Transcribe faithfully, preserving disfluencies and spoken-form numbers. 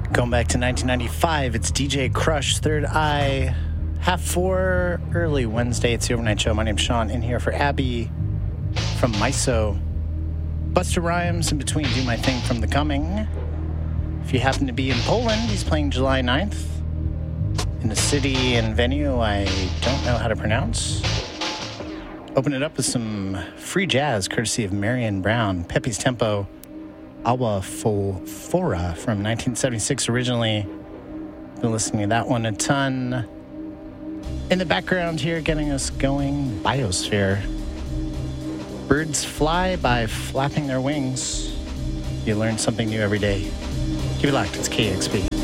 Going back to nineteen ninety-five, it's D J Crush, Third Eye, half four, early Wednesday. It's the Overnight Show. My name's Sean, in here for Abby from MISO. Busta Rhymes in between, Do My Thing from The Coming. If you happen to be in Poland, he's playing July ninth in a city and venue I don't know how to pronounce. Open it up with some free jazz, courtesy of Marion Brown. Pepe's Tempo, Awa Fora from nineteen seventy-six originally. Been listening to that one a ton. In the background here, getting us going, Biosphere. Birds fly by flapping their wings. You learn something new every day. Keep it locked. It's K X P.